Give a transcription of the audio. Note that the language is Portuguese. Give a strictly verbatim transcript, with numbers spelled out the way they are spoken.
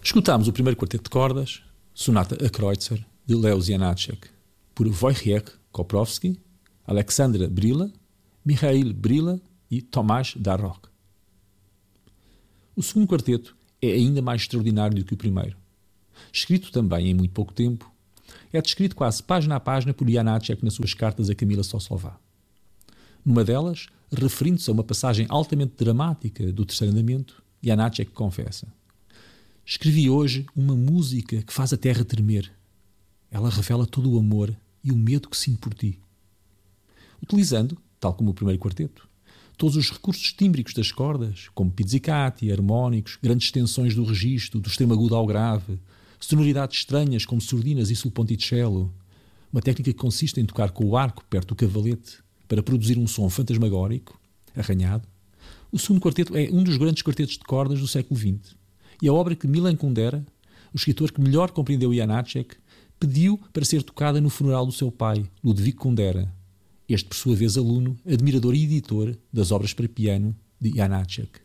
Escutámos o primeiro quarteto de cordas, Sonata a Kreutzer, de Leos Janáček, por Wojciech Koprowski, Alexandra Brila, Mikhail Brila e Tomás Darroch. O segundo quarteto é ainda mais extraordinário do que o primeiro. Escrito também em muito pouco tempo, é descrito quase página a página por Janáček nas suas cartas a Camila Soslová. Numa delas, referindo-se a uma passagem altamente dramática do terceiro andamento, Janáček confessa: escrevi hoje uma música que faz a terra tremer. Ela revela todo o amor e o medo que sinto por ti. Utilizando, tal como o primeiro quarteto, todos os recursos tímbricos das cordas, como pizzicati, harmónicos, grandes extensões do registro, do extremo agudo ao grave, sonoridades estranhas como surdinas e sul ponticello, uma técnica que consiste em tocar com o arco perto do cavalete para produzir um som fantasmagórico, arranhado. O segundo quarteto é um dos grandes quartetos de cordas do século vinte e a obra que Milan Kundera, o escritor que melhor compreendeu Janáček, pediu para ser tocada no funeral do seu pai, Ludwig Kundera, este por sua vez aluno, admirador e editor das obras para piano de Janáček.